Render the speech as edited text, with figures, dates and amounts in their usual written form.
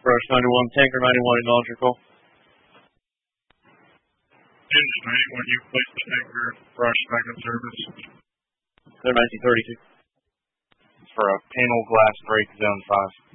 Brush 91, Tanker 91 Electrical. Engine 8, when you place the Tanker Brush back in service. Clear 1932. For a panel glass break, zone 5.